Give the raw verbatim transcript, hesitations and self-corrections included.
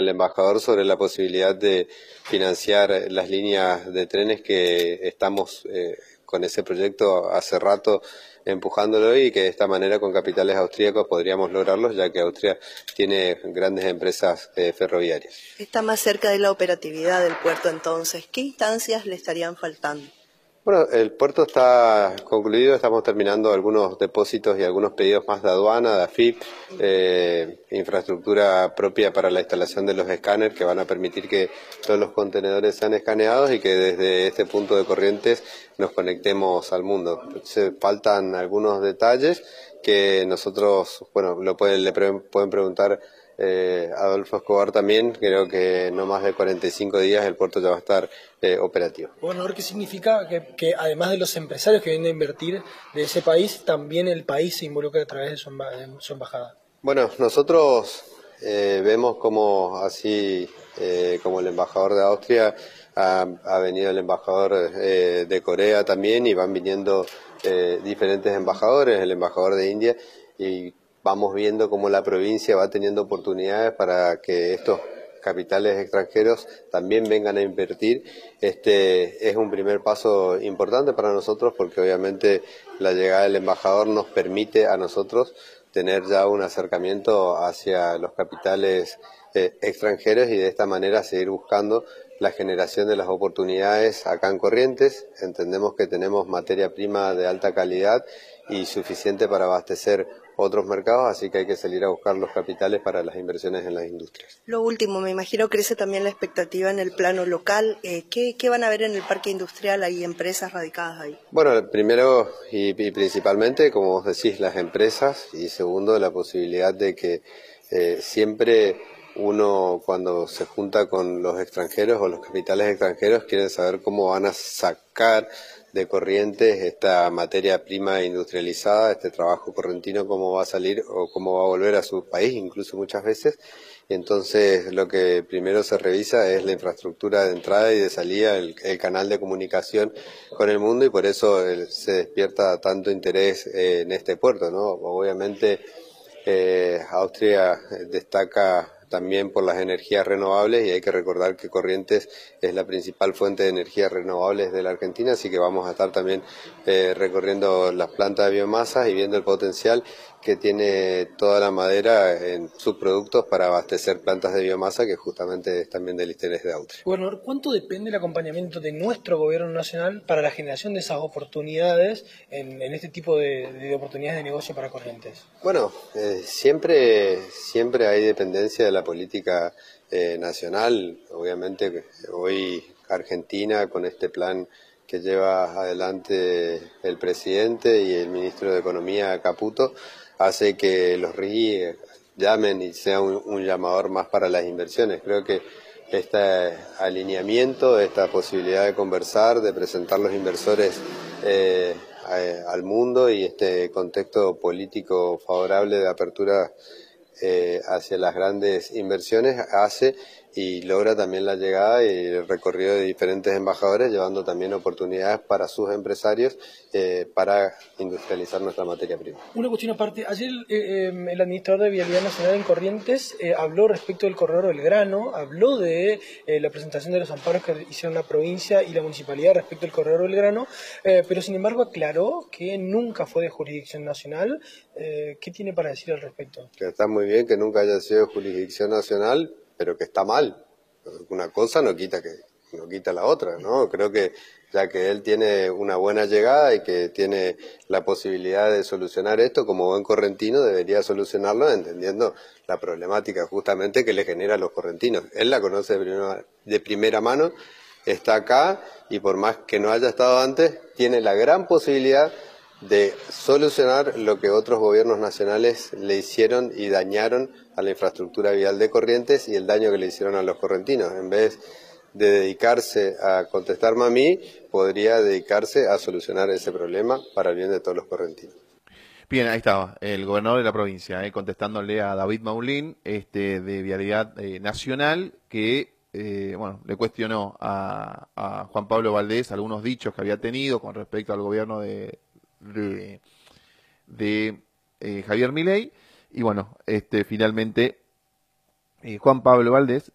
el embajador sobre la posibilidad de financiar las líneas de trenes que estamos eh, con ese proyecto hace rato empujándolo y que de esta manera con capitales austríacos podríamos lograrlos, ya que Austria tiene grandes empresas eh, ferroviarias. Está más cerca de la operatividad del puerto entonces. ¿Qué instancias le estarían faltando? Bueno, el puerto está concluido, estamos terminando algunos depósitos y algunos pedidos más de aduana, de A F I P, eh, infraestructura propia para la instalación de los escáneres que van a permitir que todos los contenedores sean escaneados y que desde este punto de Corrientes nos conectemos al mundo. Se faltan algunos detalles que nosotros, bueno, lo pueden, le pre pueden preguntar Eh, Adolfo Escobar también, creo que no más de cuarenta y cinco días el puerto ya va a estar eh, operativo. Gobernador, ¿qué significa que, que además de los empresarios que vienen a invertir de ese país, también el país se involucra a través de su, de su embajada? Bueno, nosotros eh, vemos como así, eh, como el embajador de Austria, ha, ha venido el embajador eh, de Corea también y van viniendo eh, diferentes embajadores, el embajador de India, y vamos viendo cómo la provincia va teniendo oportunidades para que estos capitales extranjeros también vengan a invertir. Este es un primer paso importante para nosotros porque obviamente la llegada del embajador nos permite a nosotros tener ya un acercamiento hacia los capitales eh, extranjeros y de esta manera seguir buscando la generación de las oportunidades acá en Corrientes. Entendemos que tenemos materia prima de alta calidad y suficiente para abastecer otros mercados, así que hay que salir a buscar los capitales para las inversiones en las industrias. Lo último, me imagino crece también la expectativa en el plano local. Eh, ¿qué, ¿Qué van a ver en el parque industrial? ¿Hay empresas radicadas ahí? Bueno, primero y, y principalmente, como vos decís, las empresas, y segundo, la posibilidad de que eh, siempre uno cuando se junta con los extranjeros o los capitales extranjeros quieren saber cómo van a sacar de Corrientes esta materia prima industrializada, este trabajo correntino, cómo va a salir o cómo va a volver a su país, incluso muchas veces. Y entonces lo que primero se revisa es la infraestructura de entrada y de salida, el, el canal de comunicación con el mundo, y por eso el, se despierta tanto interés eh, en este puerto, ¿no? Obviamente eh, Austria destaca también por las energías renovables y hay que recordar que Corrientes es la principal fuente de energías renovables de la Argentina, así que vamos a estar también eh, recorriendo las plantas de biomasa y viendo el potencial que tiene toda la madera en subproductos para abastecer plantas de biomasa, que justamente es también del interés de Austria. Gobernador, ¿cuánto depende el acompañamiento de nuestro gobierno nacional para la generación de esas oportunidades en, en este tipo de, de oportunidades de negocio para Corrientes? Bueno, eh, siempre, siempre hay dependencia de la política eh, nacional. Obviamente hoy Argentina, con este plan que lleva adelante el presidente y el ministro de Economía, Caputo, hace que los R I E llamen y sea un, un llamador más para las inversiones. Creo que este alineamiento, esta posibilidad de conversar, de presentar los inversores eh, a, al mundo y este contexto político favorable de apertura eh, hacia las grandes inversiones hace y logra también la llegada y el recorrido de diferentes embajadores, llevando también oportunidades para sus empresarios eh, para industrializar nuestra materia prima. Una cuestión aparte, ayer eh, el administrador de Vialidad Nacional en Corrientes eh, habló respecto del corredor del grano, habló de eh, la presentación de los amparos que hicieron la provincia y la municipalidad respecto al corredor del grano, eh, pero sin embargo aclaró que nunca fue de jurisdicción nacional. Eh, ¿Qué tiene para decir al respecto? Que está muy bien que nunca haya sido de jurisdicción nacional, pero que está mal. Una cosa no quita que no quita la otra, ¿no? Creo que ya que él tiene una buena llegada y que tiene la posibilidad de solucionar esto como buen correntino, debería solucionarlo entendiendo la problemática justamente que le genera a los correntinos. Él la conoce de primera, de primera mano, está acá y por más que no haya estado antes, tiene la gran posibilidad de solucionar lo que otros gobiernos nacionales le hicieron y dañaron a la infraestructura vial de Corrientes y el daño que le hicieron a los correntinos. En vez de dedicarse a contestarme a mí, podría dedicarse a solucionar ese problema para el bien de todos los correntinos. Bien, ahí estaba, el gobernador de la provincia, eh, contestándole a David Maulín, este, de Vialidad eh, Nacional, que eh, bueno, le cuestionó a, a Juan Pablo Valdés algunos dichos que había tenido con respecto al gobierno de de, de eh, Javier Milei, y bueno, este finalmente eh, Juan Pablo Valdés